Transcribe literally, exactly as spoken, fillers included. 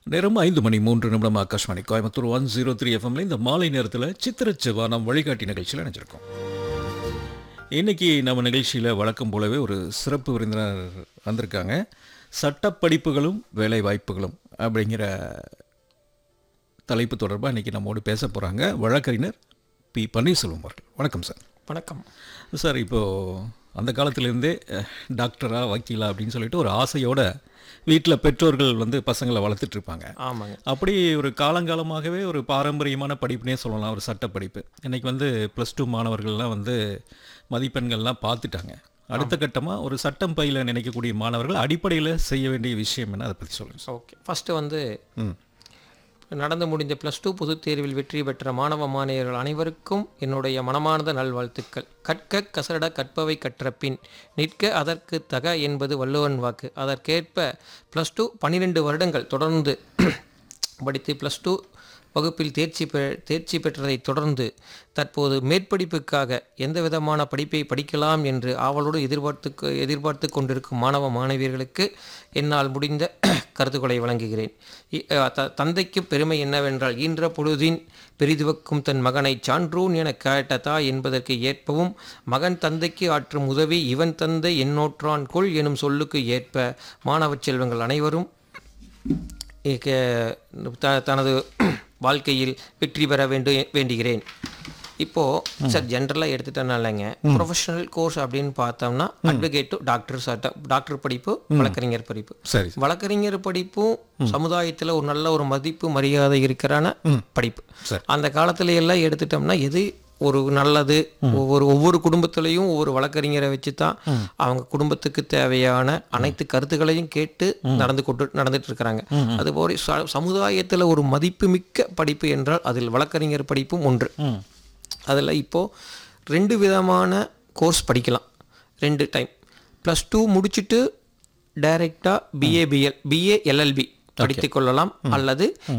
நேரம் ஐந்து மணி மூன்று நிமிடம் Akashvani Coimbatore one zero three எஃப்எம்ல இந்த மாலை நேரத்தில் சித்திரச்செவ்வா நாம் வழிகாட்டி நிகழ்ச்சியில் நினைச்சிருக்கோம். இன்னைக்கு நம்ம நிகழ்ச்சியில் வழக்கம் போலவே ஒரு சிறப்பு விருந்தினர் வந்திருக்காங்க. சட்டப்படிப்புகளும் வேலை வாய்ப்புகளும் அப்படிங்கிற தலைப்பு தொடர்பாக இன்றைக்கி நம்மோடு பேச போகிறாங்க வழக்கறிஞர் பி பன்னீர்செல்வம் அவர்கள். வணக்கம் சார். வணக்கம் சார். இப்போது அந்த காலத்திலேருந்தே டாக்டரா வக்கீலா அப்படின்னு சொல்லிட்டு ஒரு ஆசையோட வீட்டில் பெற்றோர்கள் வந்து பசங்களை வளர்த்துட்ருப்பாங்க. ஆமாங்க. அப்படி ஒரு காலங்காலமாகவே ஒரு பாரம்பரியமான படிப்புனே சொல்லலாம் ஒரு சட்ட படிப்பு. இன்றைக்கி வந்து ப்ளஸ் டூ மாணவர்கள்லாம் வந்து மதிப்பெண்கள்லாம் பார்த்துட்டாங்க. அடுத்த கட்டமாக ஒரு சட்டம் பயில நினைக்கக்கூடிய மாணவர்கள் அடிப்படையில் செய்ய வேண்டிய விஷயம் என்ன, அதை பற்றி சொல்லுங்கள் சார். ஓகே, ஃபஸ்ட்டு வந்து ம் நடந்து முடிந்த ப்ளஸ் டூ பொதுத் தேர்வில் வெற்றி பெற்ற மாணவ மாணவியர்கள் அனைவருக்கும் என்னுடைய மனமார்ந்த நல்வாழ்த்துக்கள். கற்க கசட கற்பவை கற்ற பின் நிற்க அதற்கு தக என்பது வள்ளுவன் வாக்கு. அதற்கேற்ப ப்ளஸ் டூ பன்னிரெண்டு வருடங்கள் தொடர்ந்து படித்து ப்ளஸ் டூ வகுப்பில் தேர்ச்சி பெ தேர்ச்சி பெற்றதை தொடர்ந்து தற்போது மேற்படிப்புக்காக எந்த விதமான படிப்பை படிக்கலாம் என்று ஆவலோடு எதிர்பார்த்து எதிர்பார்த்து கொண்டிருக்கும் மாணவ மாணவியர்களுக்கு என்னால் முடிந்த கருத்துக்களை வழங்குகிறேன். த தந்தைக்கு பெருமை என்னவென்றால் ஈன்ற பொழுதின் பெரிதுவக்கும் தன் மகனை சான்றூன் என கேட்ட தாய் என்பதற்கு ஏற்பவும் மகன் தந்தைக்கு ஆற்றும் உதவி இவன் தந்தை என்னோற்றான் கொள் எனும் சொல்லுக்கு ஏற்ப மாணவ செல்வங்கள் அனைவரும் த தனது வாழ்க்கையில் வெற்றி பெற வேண்டும் வேண்டுகிறேன். இப்போது சார் ஜென்ரலாக எடுத்துட்டனாலங்க ப்ரொஃபஷனல் கோர்ஸ் அப்படின்னு பார்த்தோம்னா அட்வொகேட் டு டாக்டர் சட்டம் டாக்டர் படிப்பு, வழக்கறிஞர் படிப்பு. சரி. வழக்கறிஞர் படிப்பும் சமுதாயத்தில் ஒரு நல்ல ஒரு மதிப்பு மரியாதை இருக்கிறான படிப்பு. அந்த காலத்துல எல்லாம் எடுத்துட்டோம்னா எது ஒரு நல்லது, ஒவ்வொரு ஒவ்வொரு குடும்பத்திலையும் ஒவ்வொரு வழக்கறிஞரை வச்சு தான் அவங்க குடும்பத்துக்கு தேவையான அனைத்து கருத்துக்களையும் கேட்டு நடந்து கொண்டு நடந்துட்டு இருக்கிறாங்க. அதுபோல சமுதாயத்தில் ஒரு மதிப்புமிக்க படிப்பு என்றால் அதில் வழக்கறிஞர் படிப்பும் ஒன்று. அதில் இப்போது ரெண்டு விதமான கோர்ஸ் படிக்கலாம். ரெண்டு டைம் ப்ளஸ் டூ முடிச்சுட்டு டைரெக்டாக பிஏ பிஎல் பிஏ எல்எல்பி படித்து கொள்ளலாம். அல்லது